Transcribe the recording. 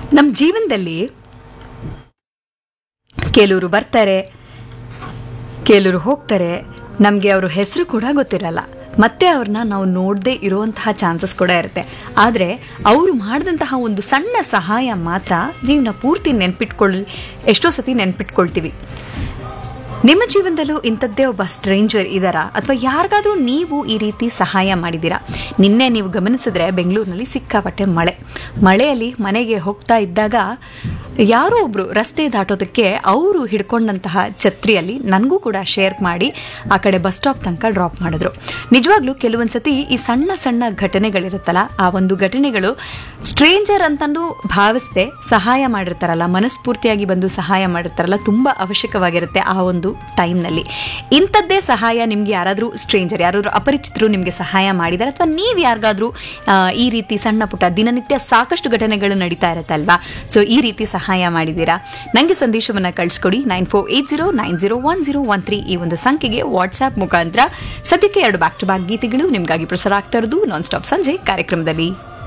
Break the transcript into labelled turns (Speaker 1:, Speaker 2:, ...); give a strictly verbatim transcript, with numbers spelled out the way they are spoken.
Speaker 1: ನಮ್ಮ ಜೀವನದಲ್ಲಿ ಕೆಲವರು ಬರ್ತಾರೆ, ಕೆಲವರು ಹೋಗ್ತಾರೆ, ನಮಗೆ ಅವ್ರ ಹೆಸರು ಕೂಡ ಗೊತ್ತಿರಲ್ಲ, ಮತ್ತೆ ಅವ್ರನ್ನ ನಾವು ನೋಡದೇ ಇರುವಂತಹ ಚಾನ್ಸಸ್ ಕೂಡ ಇರುತ್ತೆ. ಆದರೆ ಅವರು ಮಾಡಿದಂತಹ ಒಂದು ಸಣ್ಣ ಸಹಾಯ ಮಾತ್ರ ಜೀವನ ಪೂರ್ತಿ ನೆನ್ಪಿಟ್ಕೊಳ್ಳಿ ಎಷ್ಟೋ ಸತಿ ನೆನ್ಪಿಟ್ಕೊಳ್ತೀವಿ. ನಿಮ್ಮ ಜೀವನದಲ್ಲೂ ಇಂಥದ್ದೇ ಒಬ್ಬ ಸ್ಟ್ರೇಂಜರ್ ಇದ್ದಾರಾ, ಅಥವಾ ಯಾರಿಗಾದ್ರೂ ನೀವು ಈ ರೀತಿ ಸಹಾಯ ಮಾಡಿದ್ದೀರಾ? ನಿನ್ನೆ ನೀವು ಗಮನಿಸಿದ್ರೆ ಬೆಂಗಳೂರಿನಲ್ಲಿ ಸಿಕ್ಕಾಪಟ್ಟೆ ಮಳೆ ಮಳೆಯಲ್ಲಿ ಮನೆಗೆ ಹೋಗ್ತಾ ಇದ್ದಾಗ ಯಾರೋ ಒಬ್ರು ರಸ್ತೆ ದಾಟೋದಕ್ಕೆ ಅವರು ಹಿಡ್ಕೊಂಡಂತಹ ಛತ್ರಿಯಲ್ಲಿ ನನಗೂ ಕೂಡ ಶೇರ್ ಮಾಡಿ ಆ ಕಡೆ ಬಸ್ ಸ್ಟಾಪ್ ತನಕ ಡ್ರಾಪ್ ಮಾಡಿದ್ರು. ನಿಜವಾಗ್ಲೂ ಕೆಲವೊಂದ್ಸತಿ ಈ ಸಣ್ಣ ಸಣ್ಣ ಘಟನೆಗಳಿರುತ್ತಲ್ಲ, ಆ ಒಂದು ಘಟನೆಗಳು ಸ್ಟ್ರೇಂಜರ್ ಅಂತಂದು ಭಾವಿಸದೆ ಸಹಾಯ ಮಾಡಿರ್ತಾರಲ್ಲ, ಮನಸ್ಫೂರ್ತಿಯಾಗಿ ಬಂದು ಸಹಾಯ ಮಾಡಿರ್ತಾರಲ್ಲ, ತುಂಬಾ ಅವಶ್ಯಕವಾಗಿರುತ್ತೆ ಆ ಒಂದು ಟೈಮ್ನಲ್ಲಿ. ಇಂಥದ್ದೇ ಸಹಾಯ ನಿಮ್ಗೆ ಯಾರಾದರೂ ಸ್ಟ್ರೇಂಜರ್, ಯಾರಾದ್ರೂ ಅಪರಿಚಿತರು ನಿಮಗೆ ಸಹಾಯ ಮಾಡಿದ್ದಾರೆ, ಅಥವಾ ನೀವು ಯಾರಿಗಾದ್ರೂ ಈ ರೀತಿ ಸಣ್ಣ ಪುಟ್ಟ ದಿನನಿತ್ಯ ಸಾಕಷ್ಟು ಘಟನೆಗಳು ನಡೀತಾ ಇರುತ್ತಲ್ವಾ, ಸೊ ಈ ರೀತಿ ಸಹಾಯ ಮಾಡಿದ್ದೀರಾ? ನನಗೆ ಸಂದೇಶವನ್ನು ಕಳಿಸ್ಕೊಡಿ. Nine four eight zero nine zero one zero one three ಈ ಒಂದು ಸಂಖ್ಯೆಗೆ ವಾಟ್ಸ್ಆಪ್ ಮುಖಾಂತರ. ಸದ್ಯಕ್ಕೆ ಎರಡು ಬ್ಯಾಕ್ ಟು ಬ್ಯಾಕ್ ಗೀತೆಗಳು ನಿಮಗಾಗಿ ಪ್ರಸಾರ ಆಗ್ತಾ ಇರೋದು ನಾನ್ ಸ್ಟಾಪ್ ಸಂಜೆ ಕಾರ್ಯಕ್ರಮದಲ್ಲಿ.